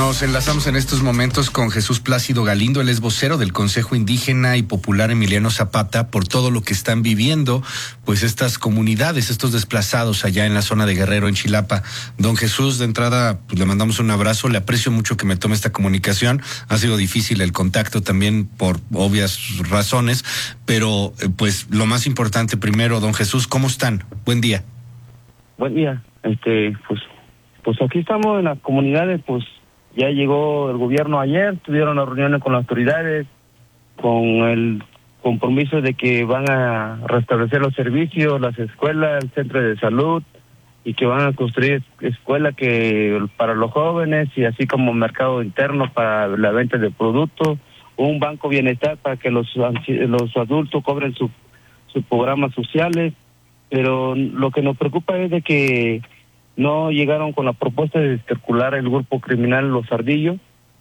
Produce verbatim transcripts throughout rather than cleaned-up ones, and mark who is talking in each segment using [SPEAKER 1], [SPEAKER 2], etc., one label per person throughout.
[SPEAKER 1] Nos enlazamos en estos momentos con Jesús Plácido Galindo, él es vocero del Consejo Indígena y Popular Emiliano Zapata, por todo lo que están viviendo, pues estas comunidades, estos desplazados allá en la zona de Guerrero, en Chilapa. Don Jesús, de entrada, pues le mandamos un abrazo, le aprecio mucho que me tome esta comunicación, ha sido difícil el contacto también por obvias razones, pero pues lo más importante primero, don Jesús, ¿cómo están? Buen día.
[SPEAKER 2] Buen día, este, pues, pues aquí estamos en las comunidades, pues ya llegó el gobierno ayer, tuvieron las reuniones con las autoridades, con el compromiso de que van a restablecer los servicios, las escuelas, el centro de salud, y que van a construir escuelas que para los jóvenes, y así como mercado interno para la venta de productos, un banco bienestar para que los, los adultos cobren sus su programas sociales. Pero lo que nos preocupa es de que no llegaron con la propuesta de circular el grupo criminal Los Ardillos,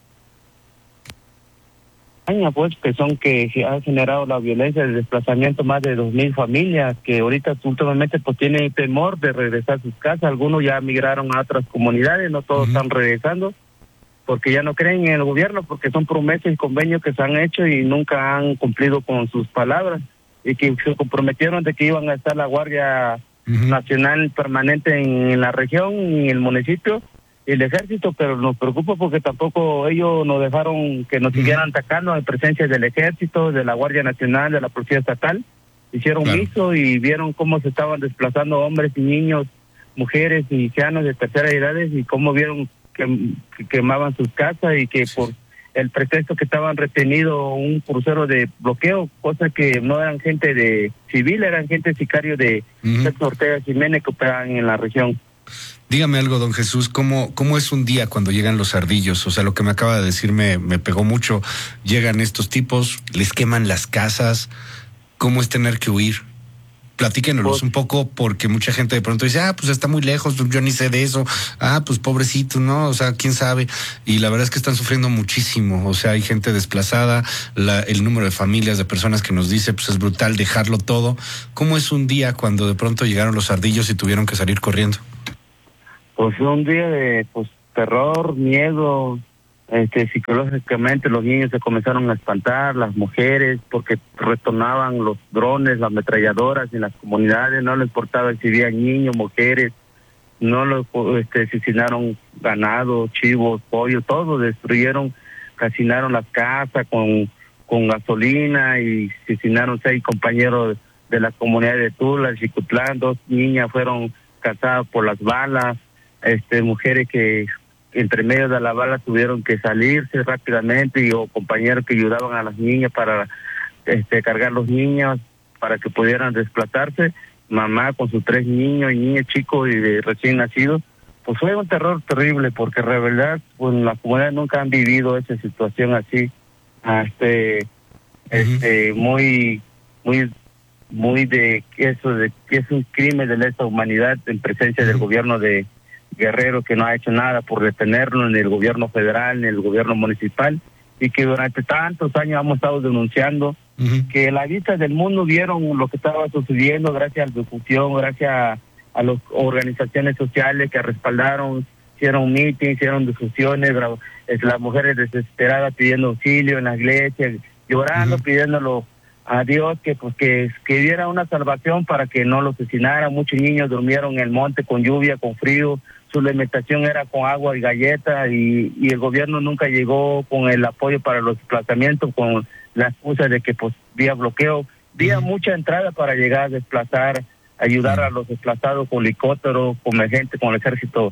[SPEAKER 2] pues que son que ha generado la violencia de desplazamiento más de dos mil familias que ahorita últimamente pues tienen temor de regresar a sus casas. Algunos ya migraron a otras comunidades, no todos uh-huh. están regresando porque ya no creen en el gobierno, porque son promesas y convenios que se han hecho y nunca han cumplido con sus palabras, y que se comprometieron de que iban a estar la Guardia uh-huh. Nacional permanente en, en la región, en el municipio, y el ejército, pero nos preocupa porque tampoco ellos nos dejaron que nos uh-huh. siguieran atacando en presencia del ejército, de la Guardia Nacional, de la Policía Estatal. Hicieron claro. miso y vieron cómo se estaban desplazando hombres y niños, mujeres y ancianos de tercera edad, y cómo vieron que, que quemaban sus casas, y que por el pretexto que estaban retenido un crucero de bloqueo, cosa que no eran gente de civil, eran gente sicario de uh-huh. Ortega Jiménez que operaban en la región.
[SPEAKER 1] Dígame algo, don Jesús, ¿cómo, cómo es un día cuando llegan los ardillos? O sea, lo que me acaba de decir me, me pegó mucho. Llegan estos tipos, les queman las casas, ¿cómo es tener que huir? Platíquenos pues, un poco, porque mucha gente de pronto dice, ah, pues está muy lejos, yo ni sé de eso, ah, pues pobrecito, ¿no? O sea, quién sabe. Y la verdad es que están sufriendo muchísimo, o sea, hay gente desplazada, la, el número de familias, de personas que nos dice, pues es brutal dejarlo todo. ¿Cómo es un día cuando de pronto llegaron los ardillos y tuvieron que salir corriendo?
[SPEAKER 2] Pues fue un día de pues terror, miedo. Este, psicológicamente los niños se comenzaron a espantar, las mujeres, porque retornaban los drones, las ametralladoras en las comunidades, no les importaba si había niños, mujeres, no los este, asesinaron ganado, chivos, pollo, todo destruyeron, calcinaron las casas con, con gasolina, y asesinaron seis compañeros de la comunidad de Tula, Chicutlán, dos niñas fueron cazadas por las balas, este, mujeres que entre medio de la bala tuvieron que salirse rápidamente, y o compañeros que ayudaban a las niñas para este cargar los niños para que pudieran desplazarse, mamá con sus tres niños y niños chicos y de recién nacidos. Pues fue un terror terrible, porque en realidad pues las comunidades nunca han vivido esa situación así, este uh-huh. este muy muy muy de eso de que es un crimen de lesa humanidad en presencia uh-huh. del gobierno de Guerrero, que no ha hecho nada por detenerlo, en el gobierno federal, en el gobierno municipal, y que durante tantos años hemos estado denunciando, uh-huh. que la vista del mundo vieron lo que estaba sucediendo gracias a la difusión, gracias a, a las organizaciones sociales que respaldaron, hicieron mítines, hicieron difusiones, las mujeres desesperadas pidiendo auxilio en la iglesia, llorando, uh-huh. pidiéndolo a Dios que pues que, que diera una salvación para que no lo asesinaran. Muchos niños durmieron en el monte con lluvia, con frío, su alimentación era con agua y galletas, y, y el gobierno nunca llegó con el apoyo para los desplazamientos, con la excusa de que pues vía bloqueo, vía uh-huh. mucha entrada para llegar a desplazar, ayudar uh-huh. a los desplazados con helicópteros, con gente, con el ejército,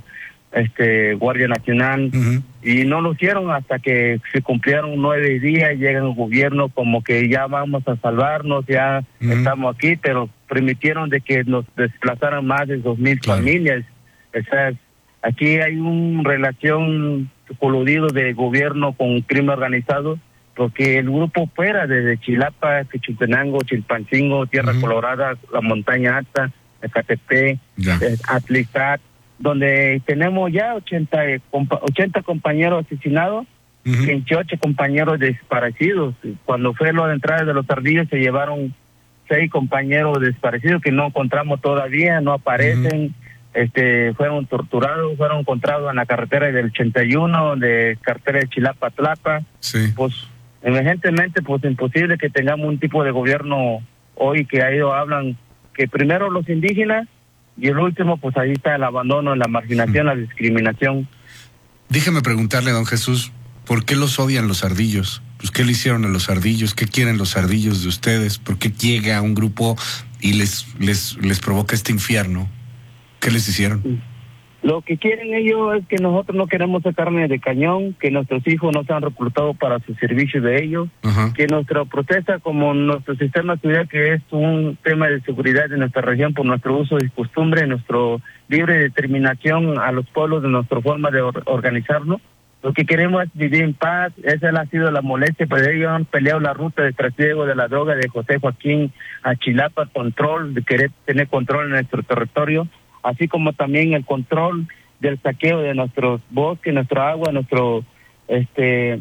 [SPEAKER 2] este Guardia Nacional, uh-huh. y no lo hicieron hasta que se cumplieron nueve días y llega el gobierno como que ya vamos a salvarnos, ya uh-huh. estamos aquí, pero permitieron de que nos desplazaran más de dos mil claro. familias. O sea, aquí hay una relación coludido de gobierno con crimen organizado, porque el grupo opera desde Chilapa, Quechutenango, Chilpancingo, Tierra uh-huh. Colorada, la Montaña Alta, Ecatepec, eh, Atlizac, donde tenemos ya ochenta, ochenta compañeros asesinados, uh-huh. veintiocho compañeros desaparecidos. Cuando fue la entrada de los ardillos se llevaron seis compañeros desaparecidos que no encontramos todavía, no aparecen. Uh-huh. este, fueron torturados, fueron encontrados en la carretera del ochenta y uno, de carretera de Chilapa a Tlapa.
[SPEAKER 1] Sí.
[SPEAKER 2] Pues emergentemente, pues imposible que tengamos un tipo de gobierno hoy que a ellos hablan que primero los indígenas y el último, pues ahí está el abandono, la marginación, la discriminación.
[SPEAKER 1] Déjeme preguntarle, don Jesús, ¿por qué los odian los ardillos? Pues, ¿qué le hicieron a los ardillos? ¿Qué quieren los ardillos de ustedes? ¿Por qué llega un grupo y les, les, les provoca este infierno? ¿Qué les hicieron?
[SPEAKER 2] Lo que quieren ellos es que nosotros no queremos ser carne de cañón, que nuestros hijos no sean reclutados para su servicio de ellos, uh-huh. que nuestra protesta, como nuestro sistema de seguridad, que es un tema de seguridad de nuestra región por nuestro uso y costumbre, nuestra libre determinación a los pueblos de nuestra forma de or- organizarnos. Lo que queremos es vivir en paz. Esa ha sido la molestia, pero ellos han peleado la ruta de trasiego de la droga de José Joaquín a Chilapa, control, de querer tener control en nuestro territorio, así como también el control del saqueo de nuestros bosques, nuestra agua, nuestro, este,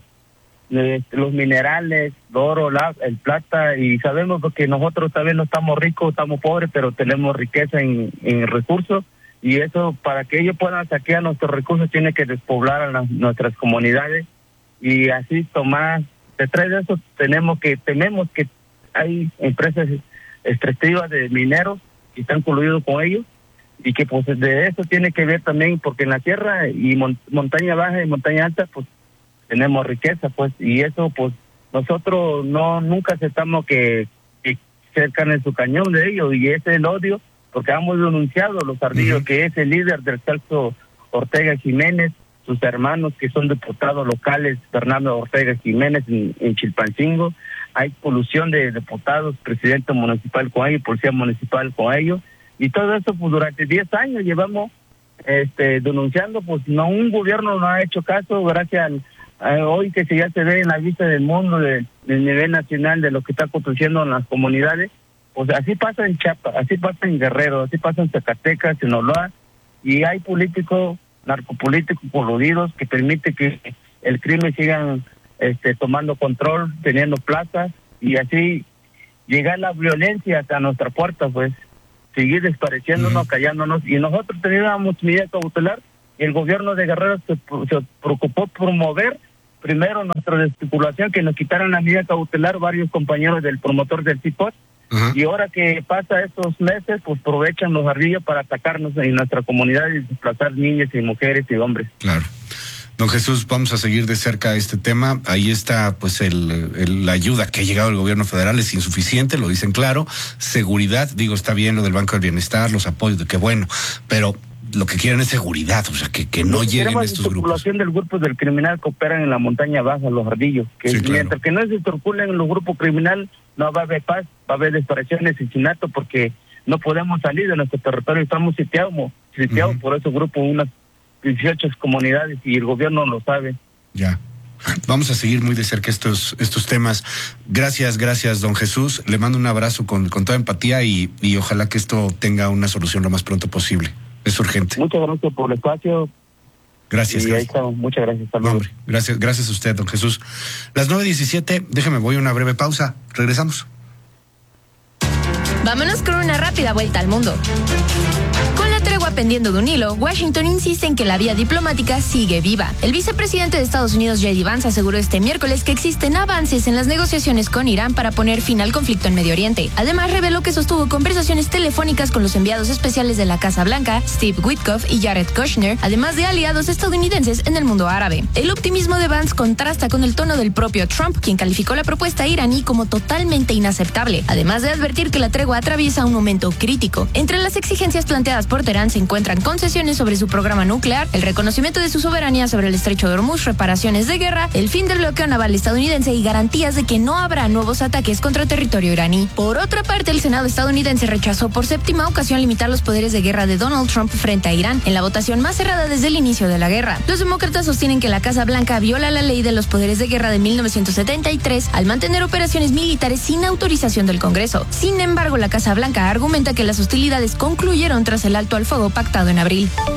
[SPEAKER 2] de, los minerales, el oro, la, el plata, y sabemos que nosotros también no estamos ricos, estamos pobres, pero tenemos riqueza en, en recursos, y eso, para que ellos puedan saquear nuestros recursos, tiene que despoblar a las, nuestras comunidades, y así tomar, detrás de eso tenemos que, tememos que hay empresas extractivas de mineros que están coludidos con ellos, y que pues de eso tiene que ver también, porque en la tierra y mon- montaña baja y montaña alta, pues tenemos riqueza, pues, y eso pues nosotros no nunca aceptamos que, que cercan en su cañón de ellos, y ese es el odio, porque hemos denunciado a los ardillos, uh-huh. que es el líder del Celso Ortega Jiménez, sus hermanos que son diputados locales, Fernando Ortega Jiménez en, en Chilpancingo, hay colusión de diputados, presidente municipal con ellos, policía municipal con ellos, y todo eso pues durante diez años llevamos este denunciando, pues no, un gobierno no ha hecho caso, gracias al, a hoy que se ya se ve en la vista del mundo, de, del nivel nacional, de lo que está aconteciendo en las comunidades, pues así pasa en Chiapas, así pasa en Guerrero, así pasa en Zacatecas, en Sinaloa, y hay políticos, narcopolíticos coludidos que permiten que el crimen sigan este tomando control, teniendo plazas, y así llegar la violencia hasta nuestra puerta, pues seguir desapareciéndonos, uh-huh. callándonos, y nosotros teníamos medida cautelar, y el gobierno de Guerrero se, se preocupó por promover primero nuestra desesperación, que nos quitaran la medida cautelar varios compañeros del promotor del C I P O S, uh-huh. y ahora que pasa estos meses, pues aprovechan los ardillos para atacarnos en nuestra comunidad y desplazar niñas y mujeres y hombres.
[SPEAKER 1] Claro. Don Jesús, vamos a seguir de cerca este tema. Ahí está, pues, el, el, la ayuda que ha llegado el gobierno federal es insuficiente, lo dicen claro. Seguridad, digo, está bien lo del Banco del Bienestar, los apoyos, de qué bueno, pero lo que quieren es seguridad, o sea, que, que no lleguen estos grupos. La circulación
[SPEAKER 2] del grupo del criminal que operan en la montaña baja, los ardillos, que sí, mientras claro. que no se circulen en los grupos criminal, no va a haber paz, va a haber desaparición, asesinato, porque no podemos salir de nuestro territorio, estamos sitiados, sitiados uh-huh. por esos grupos, unas dieciocho comunidades, y el gobierno lo sabe.
[SPEAKER 1] Ya. Vamos a seguir muy de cerca estos estos temas. Gracias, gracias, don Jesús. Le mando un abrazo con, con toda empatía y, y ojalá que esto tenga una solución lo más pronto posible. Es urgente.
[SPEAKER 2] Muchas gracias por el espacio.
[SPEAKER 1] Gracias.
[SPEAKER 2] Y
[SPEAKER 1] gracias.
[SPEAKER 2] ahí estamos. Muchas gracias. Hasta luego.
[SPEAKER 1] Hombre, gracias, gracias a usted, don Jesús. Las nueve diecisiete, déjeme, voy a una breve pausa. Regresamos.
[SPEAKER 3] Vámonos con una rápida vuelta al mundo. Con la tregua pendiendo de un hilo, Washington insiste en que la vía diplomática sigue viva. El vicepresidente de Estados Unidos, J D Vance, aseguró este miércoles que existen avances en las negociaciones con Irán para poner fin al conflicto en Medio Oriente. Además, reveló que sostuvo conversaciones telefónicas con los enviados especiales de la Casa Blanca, Steve Witkoff y Jared Kushner, además de aliados estadounidenses en el mundo árabe. El optimismo de Vance contrasta con el tono del propio Trump, quien calificó la propuesta iraní como totalmente inaceptable, además de advertir que la tregua atraviesa un momento crítico. Entre las exigencias planteadas por Teherán se encuentran concesiones sobre su programa nuclear, el reconocimiento de su soberanía sobre el estrecho de Hormuz, reparaciones de guerra, el fin del bloqueo naval estadounidense y garantías de que no habrá nuevos ataques contra territorio iraní. Por otra parte, el Senado estadounidense rechazó por séptima ocasión limitar los poderes de guerra de Donald Trump frente a Irán, en la votación más cerrada desde el inicio de la guerra. Los demócratas sostienen que la Casa Blanca viola la ley de los poderes de guerra de mil novecientos setenta y tres al mantener operaciones militares sin autorización del Congreso. Sin embargo, la Casa Blanca argumenta que las hostilidades concluyeron tras el alto al fuego pactado en abril.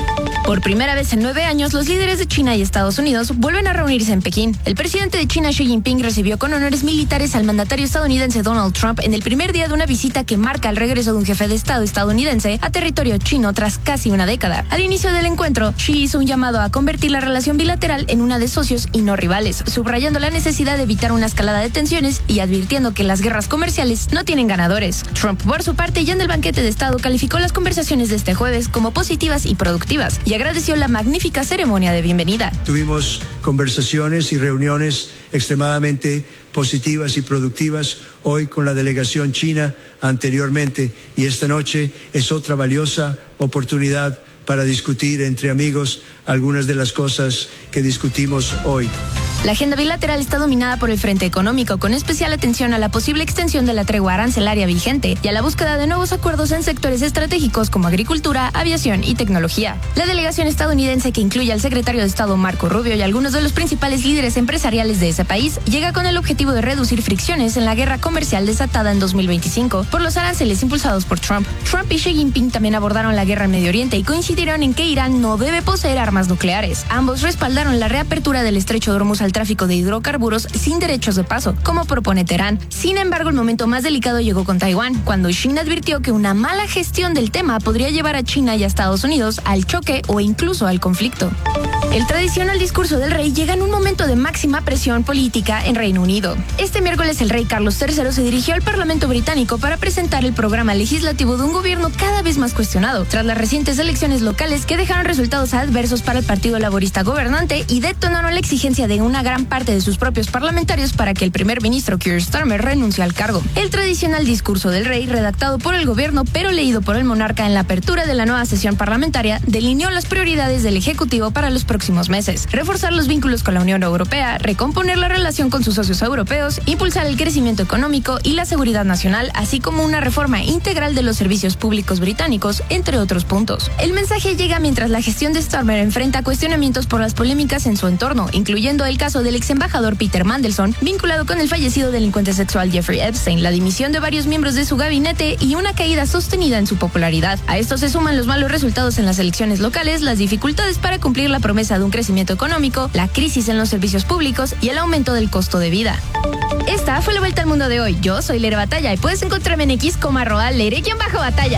[SPEAKER 3] Por primera vez en nueve años, los líderes de China y Estados Unidos vuelven a reunirse en Pekín. El presidente de China, Xi Jinping, recibió con honores militares al mandatario estadounidense Donald Trump en el primer día de una visita que marca el regreso de un jefe de Estado estadounidense a territorio chino tras casi una década. Al inicio del encuentro, Xi hizo un llamado a convertir la relación bilateral en una de socios y no rivales, subrayando la necesidad de evitar una escalada de tensiones y advirtiendo que las guerras comerciales no tienen ganadores. Trump, por su parte, ya en el banquete de Estado, calificó las conversaciones de este jueves como positivas y productivas y agradeció la magnífica ceremonia de bienvenida.
[SPEAKER 4] Tuvimos conversaciones y reuniones extremadamente positivas y productivas hoy con la delegación china anteriormente, y esta noche es otra valiosa oportunidad para discutir entre amigos algunas de las cosas que discutimos hoy.
[SPEAKER 3] La agenda bilateral está dominada por el frente económico, con especial atención a la posible extensión de la tregua arancelaria vigente y a la búsqueda de nuevos acuerdos en sectores estratégicos como agricultura, aviación y tecnología. La delegación estadounidense, que incluye al secretario de Estado Marco Rubio y algunos de los principales líderes empresariales de ese país, llega con el objetivo de reducir fricciones en la guerra comercial desatada en dos mil veinticinco por los aranceles impulsados por Trump. Trump y Xi Jinping también abordaron la guerra en Medio Oriente y coincidieron en que Irán no debe poseer armas nucleares. Ambos respaldaron la reapertura del estrecho de Hormuz al tráfico de hidrocarburos sin derechos de paso, como propone Teherán. Sin embargo, el momento más delicado llegó con Taiwán, cuando Xi advirtió que una mala gestión del tema podría llevar a China y a Estados Unidos al choque o incluso al conflicto. El tradicional discurso del rey llega en un momento de máxima presión política en Reino Unido. Este miércoles el rey Carlos tercero se dirigió al Parlamento británico para presentar el programa legislativo de un gobierno cada vez más cuestionado, tras las recientes elecciones locales que dejaron resultados adversos para el Partido Laborista gobernante y detonaron la exigencia de una gran parte de sus propios parlamentarios para que el primer ministro Keir Starmer renuncie al cargo. El tradicional discurso del rey, redactado por el gobierno pero leído por el monarca en la apertura de la nueva sesión parlamentaria, delineó las prioridades del Ejecutivo para los próximos meses: reforzar los vínculos con la Unión Europea, recomponer la relación con sus socios europeos, impulsar el crecimiento económico y la seguridad nacional, así como una reforma integral de los servicios públicos británicos, entre otros puntos. El mensaje llega mientras la gestión de Starmer enfrenta cuestionamientos por las polémicas en su entorno, incluyendo el caso del ex embajador Peter Mandelson, vinculado con el fallecido delincuente sexual Jeffrey Epstein, la dimisión de varios miembros de su gabinete y una caída sostenida en su popularidad. A esto se suman los malos resultados en las elecciones locales, las dificultades para cumplir la promesa de un crecimiento económico, la crisis en los servicios públicos y el aumento del costo de vida. Esta fue la Vuelta al Mundo de hoy. Yo soy Lere Batalla y puedes encontrarme en X como arroba Lere-Batalla.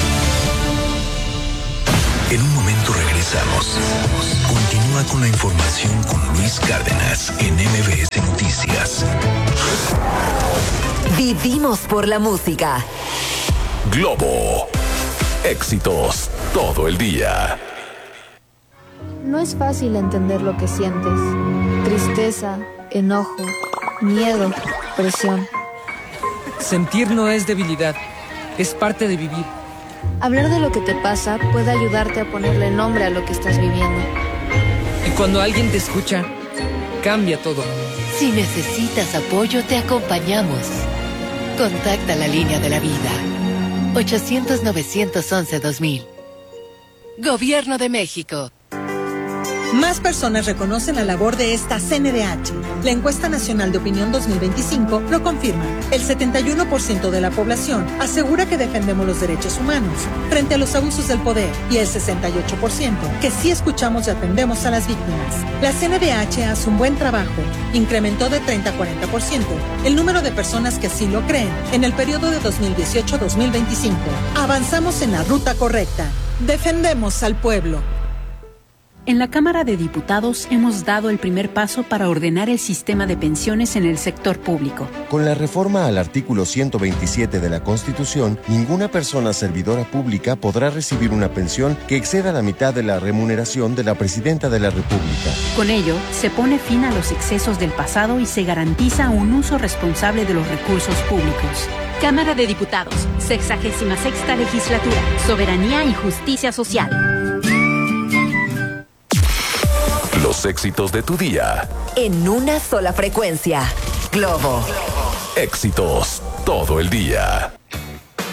[SPEAKER 5] En un momento regresamos. Continúa con la información con Luis Cárdenas en M B S Noticias.
[SPEAKER 6] Vivimos por la música.
[SPEAKER 5] Globo. Éxitos todo el día.
[SPEAKER 7] No es fácil entender lo que sientes. Tristeza, enojo, miedo, presión.
[SPEAKER 8] Sentir no es debilidad, es parte de vivir.
[SPEAKER 7] Hablar de lo que te pasa puede ayudarte a ponerle nombre a lo que estás viviendo.
[SPEAKER 8] Y cuando alguien te escucha, cambia todo.
[SPEAKER 6] Si necesitas apoyo, te acompañamos. Contacta la línea de la vida. ochocientos, novecientos once, dos mil. Gobierno de México.
[SPEAKER 9] Más personas reconocen la labor de esta C N D H. La encuesta nacional de opinión dos mil veinticinco lo confirma. El setenta y uno por ciento de la población asegura que defendemos los derechos humanos frente a los abusos del poder y el sesenta y ocho por ciento que sí escuchamos y atendemos a las víctimas. La C N D H hace un buen trabajo. Incrementó de treinta a cuarenta por ciento el número de personas que así lo creen en el periodo de dos mil dieciocho a dos mil veinticinco. Avanzamos en la ruta correcta. Defendemos al pueblo.
[SPEAKER 10] En la Cámara de Diputados hemos dado el primer paso para ordenar el sistema de pensiones en el sector público.
[SPEAKER 11] Con la reforma al artículo ciento veintisiete de la Constitución, ninguna persona servidora pública podrá recibir una pensión que exceda la mitad de la remuneración de la Presidenta de la República.
[SPEAKER 10] Con ello, se pone fin a los excesos del pasado y se garantiza un uso responsable de los recursos públicos. Cámara de Diputados, sexagésima sexta legislatura, soberanía y justicia social.
[SPEAKER 5] Los éxitos de tu día.
[SPEAKER 6] En una sola frecuencia. Globo.
[SPEAKER 5] Éxitos todo el día.